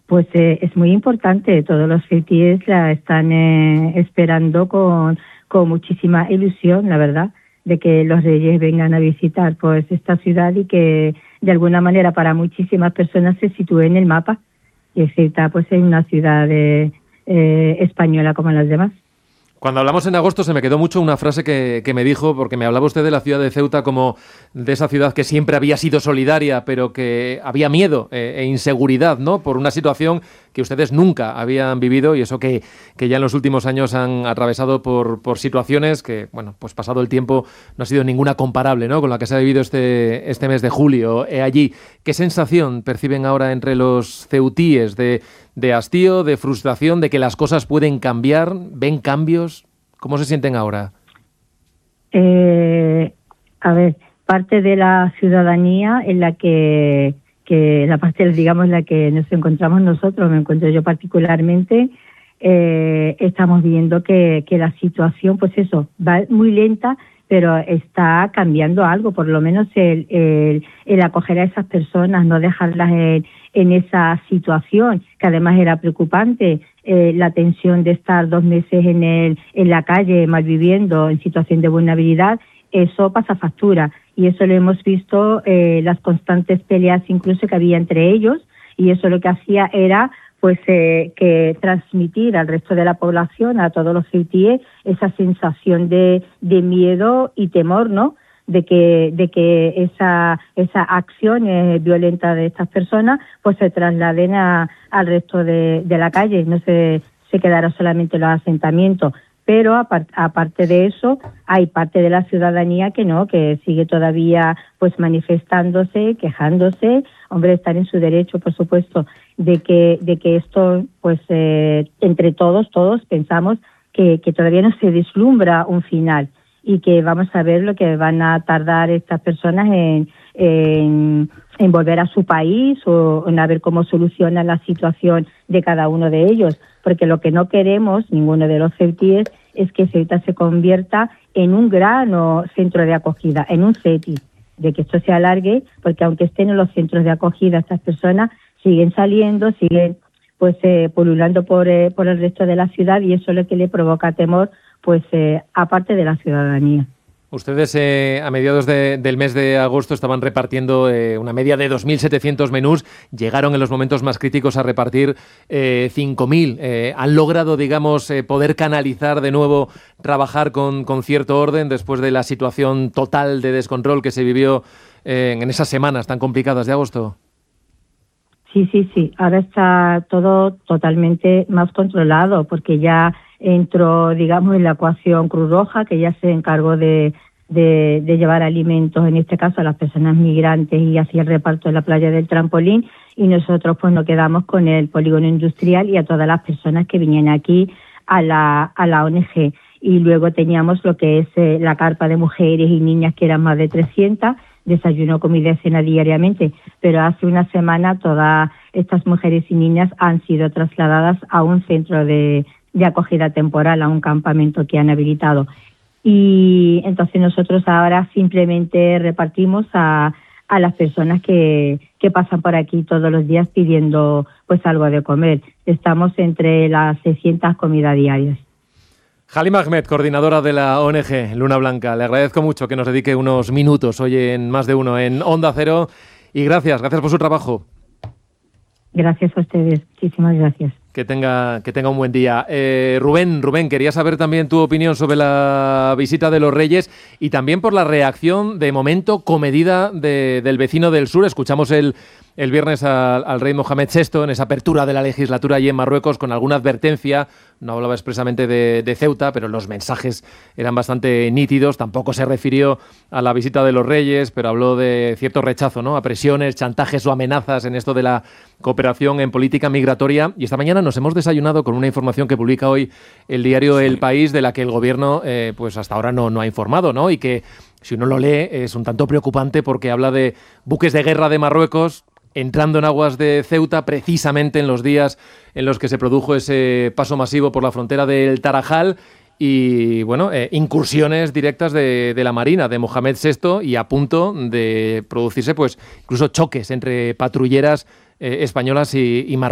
pues es muy importante. Todos los ceutíes la están esperando con muchísima ilusión, la verdad, de que los reyes vengan a visitar pues esta ciudad y que de alguna manera para muchísimas personas se sitúe en el mapa. Y Ceuta pues es una ciudad española como las demás. Cuando hablamos en agosto se me quedó mucho una frase que me dijo, porque me hablaba usted de la ciudad de Ceuta como de esa ciudad que siempre había sido solidaria, pero que había miedo e inseguridad, ¿no? Por una situación que ustedes nunca habían vivido y eso que ya en los últimos años han atravesado por situaciones que, bueno, pues pasado el tiempo no ha sido ninguna comparable, ¿no? Con la que se ha vivido este mes de julio allí. ¿Qué sensación perciben ahora entre los ceutíes de hastío, de frustración, de que las cosas pueden cambiar? ¿Ven cambios? ¿Cómo se sienten ahora? A ver, parte de la ciudadanía en la que la parte, digamos, en la que nos encontramos nosotros, me encuentro yo particularmente, estamos viendo que la situación, pues eso, va muy lenta, pero está cambiando algo, por lo menos el acoger a esas personas, no dejarlas en esa situación, que además era preocupante, la tensión de estar 2 meses en la calle, malviviendo, en situación de vulnerabilidad, eso pasa factura. Y eso lo hemos visto, las constantes peleas incluso que había entre ellos, y eso lo que hacía era pues que transmitir al resto de la población, a todos los ceutíes, esa sensación de miedo y temor, ¿no? De que esa acción violenta de estas personas pues se trasladen al resto de la calle, no se quedará solamente en los asentamientos. Pero aparte de eso, hay parte de la ciudadanía que no, que sigue todavía pues manifestándose, quejándose. Hombre, están en su derecho, por supuesto, de que esto, pues entre todos pensamos que todavía no se vislumbra un final y que vamos a ver lo que van a tardar estas personas en volver a su país o en a ver cómo solucionan la situación de cada uno de ellos. Porque lo que no queremos, ninguno de los ceutíes, es que Ceuta se convierta en un gran centro de acogida, en un CETI, de que esto se alargue, porque aunque estén en los centros de acogida, estas personas siguen saliendo, siguen pues pululando por el resto de la ciudad, y eso es lo que le provoca temor, pues aparte de la ciudadanía. Ustedes a mediados del mes de agosto estaban repartiendo una media de 2.700 menús. Llegaron en los momentos más críticos a repartir 5.000. ¿Han logrado, digamos, poder canalizar de nuevo, trabajar con cierto orden después de la situación total de descontrol que se vivió en esas semanas tan complicadas de agosto? Sí. Ahora está todo totalmente más controlado porque ya entró, digamos, en la ecuación Cruz Roja, que ya se encargó de llevar alimentos, en este caso a las personas migrantes, y hacía el reparto en la playa del Trampolín, y nosotros pues nos quedamos con el polígono industrial y a todas las personas que venían aquí a la ONG. Y luego teníamos lo que es la carpa de mujeres y niñas, que eran más de 300, desayuno, comida y cena diariamente, pero hace una semana todas estas mujeres y niñas han sido trasladadas a un centro de acogida temporal, a un campamento que han habilitado. Y entonces nosotros ahora simplemente repartimos a las personas que pasan por aquí todos los días pidiendo pues algo de comer. Estamos entre las 600 comidas diarias. Halim Ahmed, coordinadora de la ONG Luna Blanca, le agradezco mucho que nos dedique unos minutos hoy en Más de Uno en Onda Cero, y gracias por su trabajo. Gracias a ustedes, muchísimas gracias. Que tenga un buen día. Rubén, quería saber también tu opinión sobre la visita de los Reyes y también por la reacción de momento comedida del vecino del sur. Escuchamos el viernes al rey Mohamed VI en esa apertura de la legislatura allí en Marruecos con alguna advertencia. No hablaba expresamente de Ceuta, pero los mensajes eran bastante nítidos. Tampoco se refirió a la visita de los Reyes, pero habló de cierto rechazo, ¿no?, a presiones, chantajes o amenazas en esto de la cooperación en política migratoria. Y esta mañana nos hemos desayunado con una información que publica hoy el diario El País, de la que el gobierno pues hasta ahora no ha informado, ¿no? Y que, si uno lo lee, es un tanto preocupante porque habla de buques de guerra de Marruecos entrando en aguas de Ceuta precisamente en los días en los que se produjo ese paso masivo por la frontera del Tarajal y, bueno, incursiones directas de la Marina de Mohamed VI, y a punto de producirse pues incluso choques entre patrulleras españolas y marroquíes.